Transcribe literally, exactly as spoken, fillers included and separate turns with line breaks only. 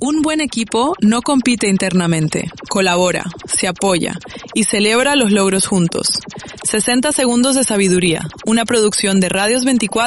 Un buen equipo no compite internamente, colabora, se apoya y celebra los logros juntos. sesenta segundos de sabiduría, una producción de Radios veinticuatro.